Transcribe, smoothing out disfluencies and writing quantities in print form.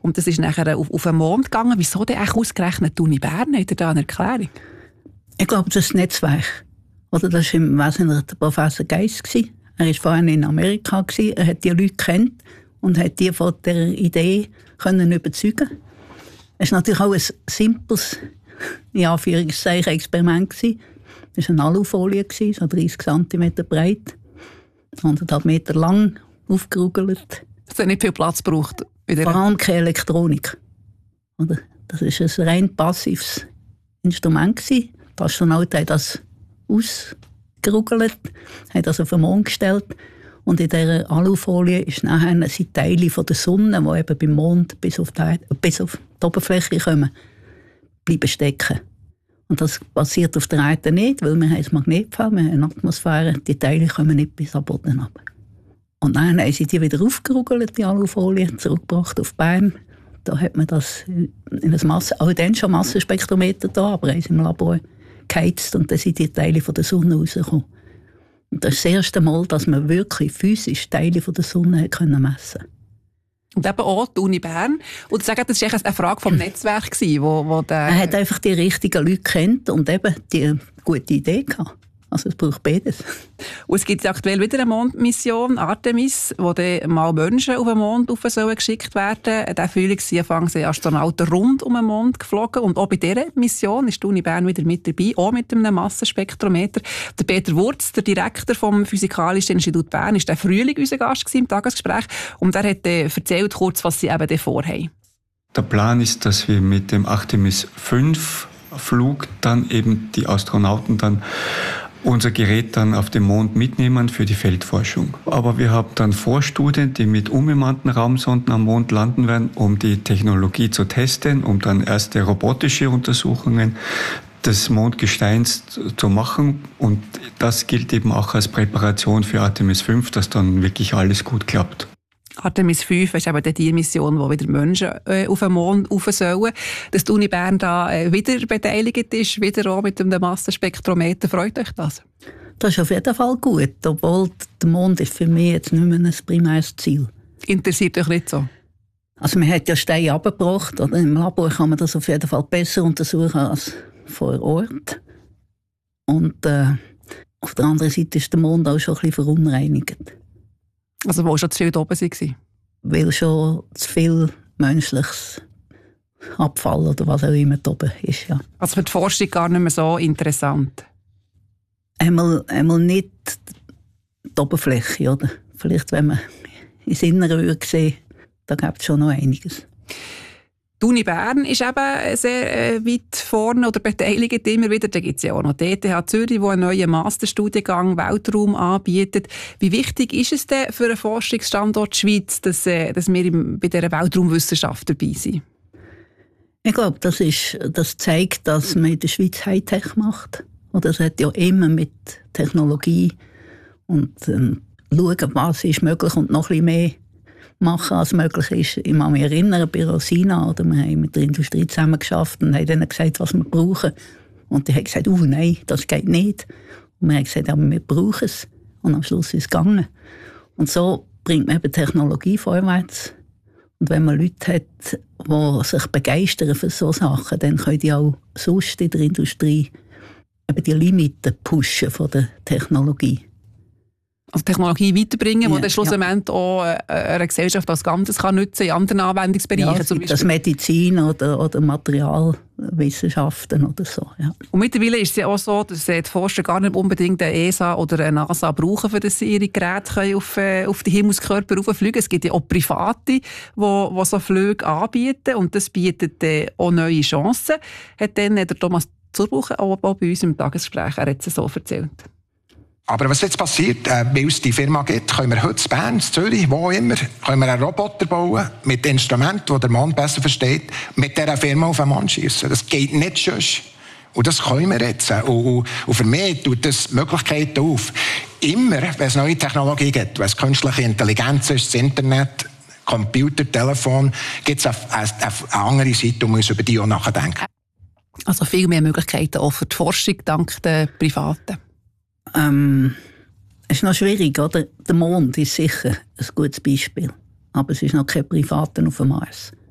Und das ist nachher auf den Mond gegangen. Wieso denn eigentlich ausgerechnet die Uni Bern? Hat er da eine Erklärung? Ich glaube, das ist das Netzwerk. Oder das war im Wesentlichen der Professor Geiss. Er war vorhin in Amerika, er hat die Leute kennt und hat die von dieser Idee können überzeugen. Es war natürlich auch ein simples, in Anführungszeichen, Experiment. Es war eine Alufolie, so 30 cm breit, 1,5 Meter lang, aufgerugelt. Es hat nicht viel Platz gebraucht. Vor allem keine Elektronik. Oder? Das war ein rein passives Instrument. Die Astronauten haben das ausgerugelt, haben das auf den Mond gestellt. Und in dieser Alufolie ist nachher sind Teile von der Sonne, die eben beim Mond bis auf die Oberfläche kommen, bleiben stecken. Und das passiert auf der Erde nicht, weil wir haben ein Magnetfeld, wir haben eine Atmosphäre, die Teile kommen nicht bis am Boden runter. Und dann haben sie die wieder aufgerugelt, die Alufolie, zurückgebracht auf Bern. Da hat man das in ein auch dann schon Massenspektrometer da, aber haben sie im Labor geheizt und dann sind die Teile von der Sonne rausgekommen. Und das ist das erste Mal, dass man wirklich physisch Teile von der Sonne messen konnte. Und eben auch die Uni Bern. Und sagen, das war eine Frage vom Netzwerk, wo der... Er hat einfach die richtigen Leute kennt und eben die gute Idee gehabt. Also es braucht beides. Und es gibt aktuell wieder eine Mondmission, Artemis, wo dann mal Menschen auf den Mond geschickt werden. Der Frühlingsanfang sind Astronauten rund um den Mond geflogen. Und auch bei dieser Mission ist die Uni Bern wieder mit dabei, auch mit einem Massenspektrometer. Der Peter Wurz, der Direktor vom Physikalischen Institut Bern, ist der Frühling unser Gast im Tagesgespräch. Und er hat erzählt kurz, was sie eben vorhaben. Der Plan ist, dass wir mit dem Artemis 5 Flug dann eben die Astronauten dann unser Gerät dann auf dem Mond mitnehmen für die Feldforschung. Aber wir haben dann Vorstudien, die mit unbemannten Raumsonden am Mond landen werden, um die Technologie zu testen, um dann erste robotische Untersuchungen des Mondgesteins zu machen. Und das gilt eben auch als Präparation für Artemis 5, dass dann wirklich alles gut klappt. Artemis 5 ist eben die Mission, wo wieder Menschen auf den Mond rauf sollen. Dass die Uni Bern da wieder beteiligt ist, wieder auch mit einem Massenspektrometer, freut euch das? Das ist auf jeden Fall gut, obwohl der Mond ist für mich jetzt nicht mehr ein primäres Ziel. Interessiert euch nicht so? Also man hat ja Steine abgebracht, oder im Labor kann man das auf jeden Fall besser untersuchen als vor Ort. Und auf der anderen Seite ist der Mond auch schon ein bisschen verunreinigt. Also wo schon zu viel oben war? Weil schon zu viel menschliches Abfall oder was auch immer da oben ist. Ja. Also für die Forschung gar nicht mehr so interessant? Einmal nicht die Oberfläche, oder? Vielleicht, wenn man ins Innere würde sehen, da gibt es schon noch einiges. Die Uni Bern ist eben sehr weit vorne oder beteiligt immer wieder. Da gibt es ja auch noch die ETH Zürich, die einen neuen Masterstudiengang Weltraum anbietet. Wie wichtig ist es denn für einen Forschungsstandort Schweiz, dass wir bei dieser Weltraumwissenschaft dabei sind? Ich glaube, das zeigt, dass man in der Schweiz Hightech macht. Oder es hat ja immer mit Technologie und schauen, was ist möglich und noch ein bisschen mehr machen, als möglich ist. Ich kann mich erinnern, bei Rosina, oder wir haben mit der Industrie zusammengearbeitet und haben ihnen gesagt, was wir brauchen. Und die haben gesagt, nein, das geht nicht. Und wir haben gesagt, aber wir brauchen es. Und am Schluss ist es gegangen. Und so bringt man eben Technologie vorwärts. Und wenn man Leute hat, die sich begeistern für solche Sachen, dann können die auch sonst in der Industrie eben die Limiten pushen von der Technologie. Also Technologie weiterbringen, die dann schlussendlich auch eine Gesellschaft als Ganzes kann nutzen in anderen Anwendungsbereichen. Ja, zum Beispiel das Medizin oder Materialwissenschaften oder so. Ja. Und mittlerweile ist es ja auch so, dass die Forscher gar nicht unbedingt eine ESA oder eine NASA brauchen, für dass sie ihre Geräte auf die Himmelskörper rauffliegen. Es gibt ja auch Private, die so Flüge anbieten und das bietet auch neue Chancen. Hat dann der Thomas Zurbuchen auch bei uns im Tagesgespräch, er hat es so erzählt. Aber was jetzt passiert, weil es die Firma gibt, können wir heute in Bern, in Zürich, wo immer, können wir einen Roboter bauen, mit Instrumenten, die der Mond besser versteht, mit dieser Firma auf den Mond schiessen. Das geht nicht sonst. Und das können wir jetzt. Und für mich tut das Möglichkeiten auf. Immer, wenn es neue Technologie gibt, wenn es künstliche Intelligenz ist, das Internet, Computer, Telefon, gibt es eine andere Seite, um uns über die auch nachdenken. Also viel mehr Möglichkeiten auch für die Forschung dank der Privaten. Es ist noch schwierig, oder? Der Mond ist sicher ein gutes Beispiel. Aber es ist noch kein Privaten auf dem Mars.